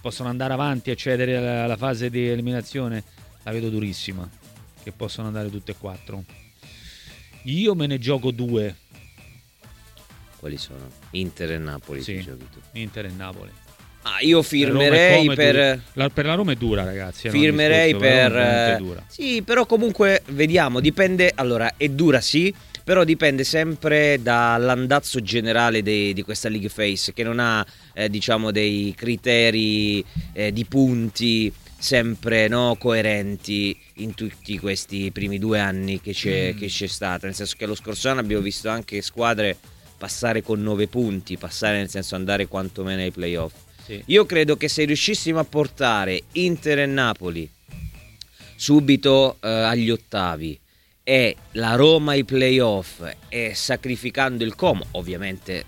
possono andare avanti e accedere alla fase di eliminazione, la vedo durissima, che possono andare tutte e 4. Io me ne gioco 2. Quali sono? Inter e Napoli. Sì, giochi tu. Inter e Napoli. Io firmerei per la Roma è dura, ragazzi. Firmerei per dura. Sì, però comunque vediamo, dipende. Allora, è dura sì, però dipende sempre dall'andazzo generale di questa League Phase, che non ha diciamo dei criteri di punti sempre coerenti in tutti questi primi 2 anni che c'è stata, nel senso che lo scorso anno abbiamo visto anche squadre passare con 9 punti, passare nel senso andare quantomeno ai playoff. Sì. Io credo che se riuscissimo a portare Inter e Napoli subito agli ottavi e la Roma ai playoff e sacrificando il Como, ovviamente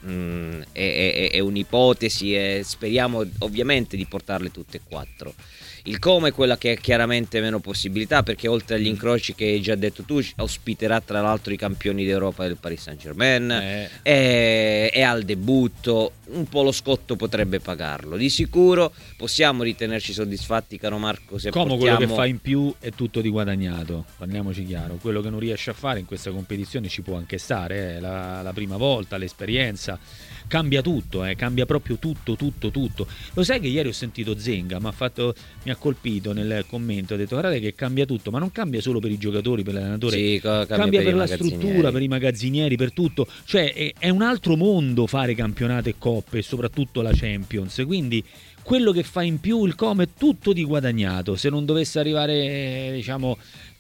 è un'ipotesi e speriamo ovviamente di portarle tutte e 4. Il Como è quella che ha chiaramente meno possibilità, perché oltre agli incroci che hai già detto tu ospiterà tra l'altro i campioni d'Europa del Paris Saint-Germain e al debutto un po' lo scotto potrebbe pagarlo. Di sicuro possiamo ritenerci soddisfatti, caro Marco, se Como portiamo... quello che fa in più è tutto di guadagnato, parliamoci chiaro. Quello che non riesce a fare in questa competizione ci può anche stare, la prima volta, l'esperienza cambia tutto, cambia proprio tutto. Lo sai che ieri ho sentito Zenga, mi ha colpito nel commento, ha detto guardate che cambia tutto, ma non cambia solo per i giocatori, per l'allenatore, sì, cambia per la struttura, per i magazzinieri, per tutto, cioè è un altro mondo fare campionato e coppe e soprattutto la Champions, quindi quello che fa in più il Como è tutto di guadagnato. Se non dovesse arrivare diciamo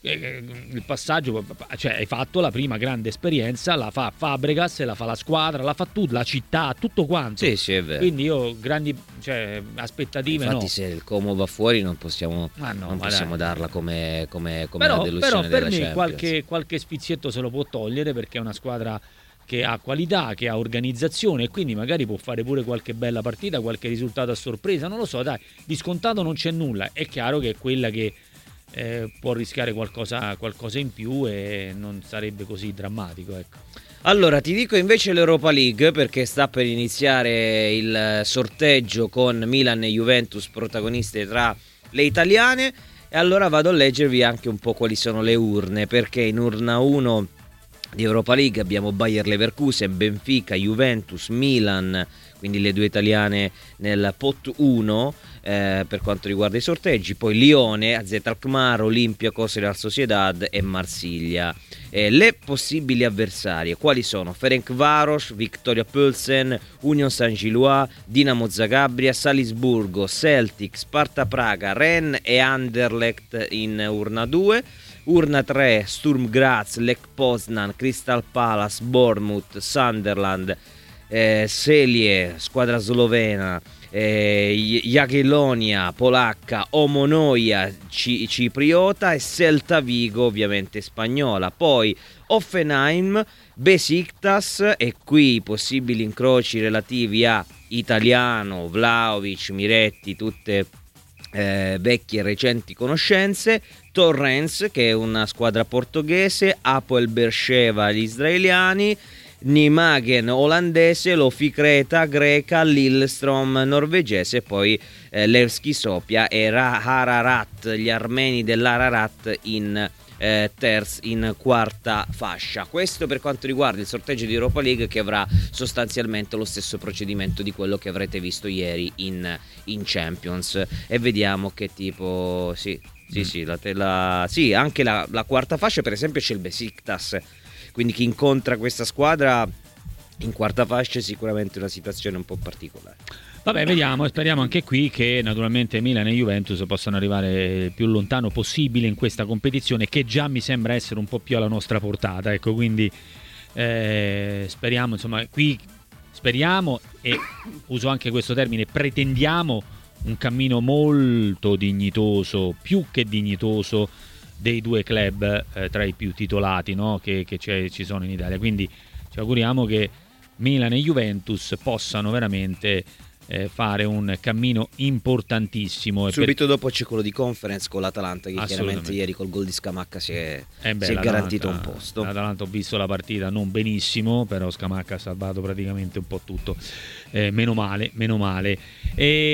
il passaggio, cioè hai fatto la prima grande esperienza, la fa Fabregas, la fa la squadra, la fa tu, la città, tutto quanto. Sì, è vero. Quindi io grandi aspettative. Infatti no. Se il Como va fuori non possiamo darla come la delusione per della me Champions. qualche sfizietto se lo può togliere, perché è una squadra che ha qualità, che ha organizzazione e quindi magari può fare pure qualche bella partita, qualche risultato a sorpresa, non lo so, dai, di scontato non c'è nulla. È chiaro che è quella che può rischiare qualcosa in più e non sarebbe così drammatico, ecco. Allora ti dico invece l'Europa League, perché sta per iniziare il sorteggio con Milan e Juventus protagoniste tra le italiane, e allora vado a leggervi anche un po' quali sono le urne, perché in urna 1 di Europa League abbiamo Bayer Leverkusen, Benfica, Juventus, Milan, quindi le 2 italiane nel pot 1 per quanto riguarda i sorteggi, poi Lione, AZ Alkmaar, Olympiacos, Real Sociedad e Marsiglia. Le possibili avversarie quali sono? Ferencváros, Viktoria Plzen, Union Saint-Gilloise, Dinamo Zagabria, Salisburgo, Celtic, Sparta Praga, Rennes e Anderlecht in urna 2. Urna 3, Sturm Graz, Lech Poznan, Crystal Palace, Bournemouth, Sunderland, Celje, squadra slovena, Jagiellonia polacca, Omonoia cipriota e Celta Vigo ovviamente spagnola. Poi Hoffenheim, Besiktas, e qui possibili incroci relativi a Italiano, Vlahovic, Miretti, tutte vecchie e recenti conoscenze. Torrens, che è una squadra portoghese, Apoel Beersheva gli israeliani, Nijmegen olandese, Lofi Creta greca, Lillestrøm norvegese, poi Levski Sofia e Ararat, gli armeni dell'Ararat in quarta fascia. Questo per quanto riguarda il sorteggio di Europa League, che avrà sostanzialmente lo stesso procedimento di quello che avrete visto ieri in Champions, e vediamo che tipo anche la quarta fascia. Per esempio c'è il Besiktas, quindi chi incontra questa squadra in quarta fascia è sicuramente una situazione un po' particolare. Vabbè, vediamo e speriamo anche qui che naturalmente Milan e Juventus possano arrivare il più lontano possibile in questa competizione, che già mi sembra essere un po' più alla nostra portata, ecco, quindi speriamo, insomma, qui speriamo, e uso anche questo termine, pretendiamo un cammino molto dignitoso, più che dignitoso, dei 2 club tra i più titolati, no? che ci sono in Italia, quindi ci auguriamo che Milan e Juventus possano veramente fare un cammino importantissimo. Subito dopo c'è quello di Conference con l'Atalanta, che chiaramente ieri col gol di Scamacca si è garantito un posto. L'Atalanta, ho visto la partita non benissimo, però Scamacca ha salvato praticamente un po' tutto, meno male.